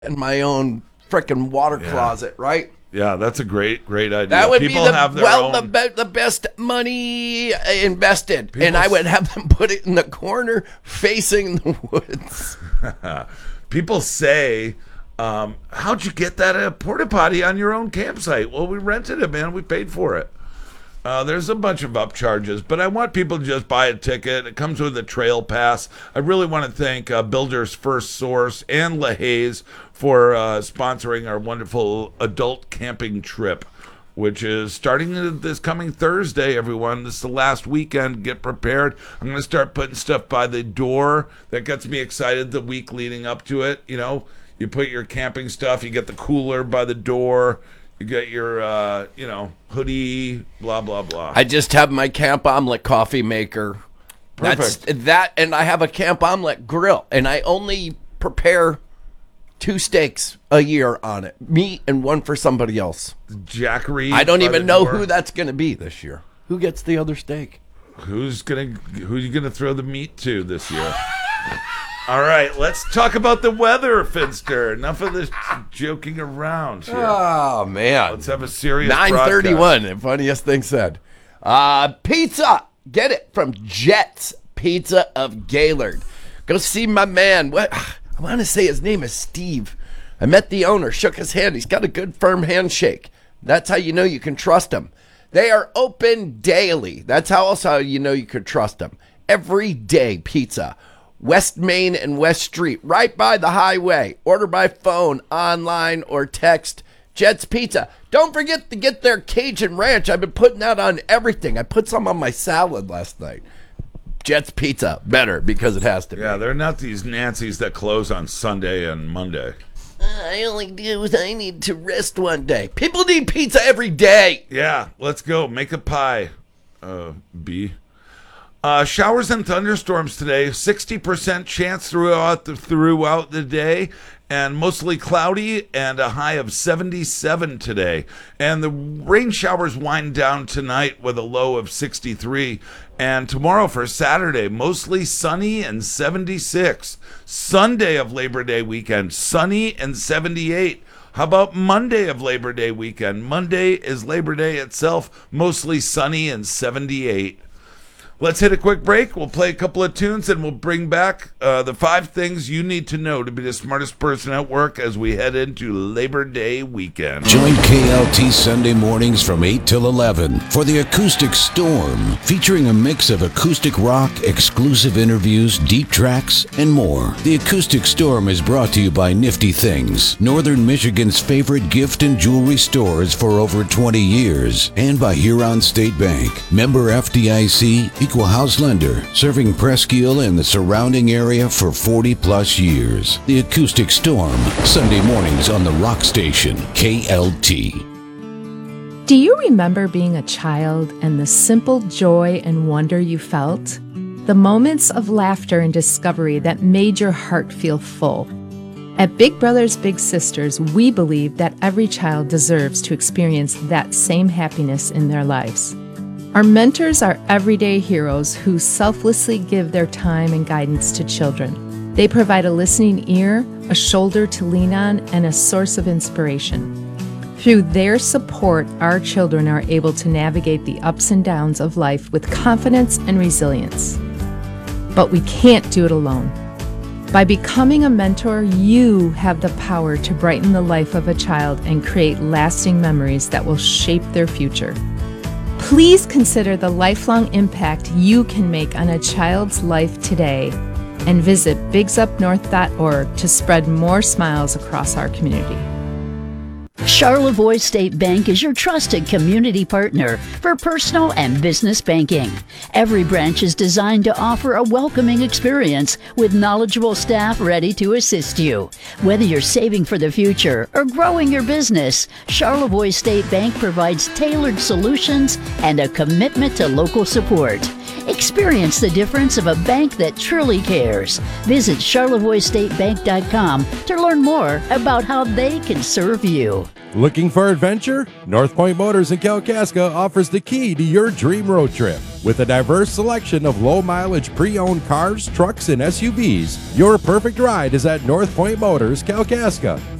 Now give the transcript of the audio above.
in my own freaking water closet, right? Yeah, that's a great idea. That would People be the, have their own... the best money invested. And I would have them put it in the corner facing the woods. People say, how'd you get that porta potty on your own campsite? Well, we rented it, man. We paid for it. There's a bunch of upcharges, but I want people to just buy a ticket. It comes with a trail pass. I really want to thank Builders First Source and LaHaye for sponsoring our wonderful adult camping trip, which is starting this coming Thursday, everyone. This is the last weekend. Get prepared. I'm going to start putting stuff by the door. That gets me excited the week leading up to it. You know, you put your camping stuff, you get the cooler by the door. You get your, hoodie, blah, blah, blah. I just have my Camp Omelet coffee maker. Perfect. That's that, and I have a Camp Omelet grill, and I only prepare 2 steaks a year on it. Me and one for somebody else. Jackery. I don't even know who that's going to be this year. Who gets the other steak? Who you gonna throw the meat to this year? All right, let's talk about the weather, Finster. Enough of this joking around here. Oh, man. Let's have a serious 9:31, the funniest thing said. Pizza. Get it from Jets Pizza of Gaylord. Go see my man. What I want to say his name is Steve. I met the owner, shook his hand. He's got a good, firm handshake. That's how you know you can trust him. They are open daily. That's how you know you can trust them. Every day pizza. West Main and West Street, right by the highway. Order by phone, online, or text. Jets Pizza. Don't forget to get their Cajun Ranch. I've been putting that on everything. I put some on my salad last night. Jets Pizza. Better, because it has to be. Yeah, they're not these Nancy's that close on Sunday and Monday. I only do what I need to rest one day. People need pizza every day. Yeah, let's go. Make a pie, B. Showers and thunderstorms today, 60% chance throughout the day, and mostly cloudy, and a high of 77 today. And the rain showers wind down tonight with a low of 63. And tomorrow for Saturday, mostly sunny and 76. Sunday of Labor Day weekend, sunny and 78. How about Monday of Labor Day weekend? Monday is Labor Day itself, mostly sunny and 78. Let's hit a quick break. We'll play a couple of tunes, and we'll bring back the 5 things you need to know to be the smartest person at work as we head into Labor Day weekend. Join KLT Sunday mornings from 8 till 11 for the Acoustic Storm, featuring a mix of acoustic rock, exclusive interviews, deep tracks, and more. The Acoustic Storm is brought to you by Nifty Things, Northern Michigan's favorite gift and jewelry stores for over 20 years, and by Huron State Bank, member FDIC, equal house lender, serving Presque Isle and the surrounding area for 40-plus years. The Acoustic Storm, Sunday mornings on the Rock Station, KLT. Do you remember being a child and the simple joy and wonder you felt? The moments of laughter and discovery that made your heart feel full. At Big Brothers Big Sisters, we believe that every child deserves to experience that same happiness in their lives. Our mentors are everyday heroes who selflessly give their time and guidance to children. They provide a listening ear, a shoulder to lean on, and a source of inspiration. Through their support, our children are able to navigate the ups and downs of life with confidence and resilience. But we can't do it alone. By becoming a mentor, you have the power to brighten the life of a child and create lasting memories that will shape their future. Please consider the lifelong impact you can make on a child's life today and visit bigsupnorth.org to spread more smiles across our community. Charlevoix State Bank is your trusted community partner for personal and business banking. Every branch is designed to offer a welcoming experience with knowledgeable staff ready to assist you. Whether you're saving for the future or growing your business, Charlevoix State Bank provides tailored solutions and a commitment to local support. Experience the difference of a bank that truly cares. Visit CharlevoixStateBank.com to learn more about how they can serve you. Looking for adventure? North Point Motors in Kalkaska offers the key to your dream road trip. With a diverse selection of low-mileage pre-owned cars, trucks, and SUVs, your perfect ride is at North Point Motors, Kalkaska.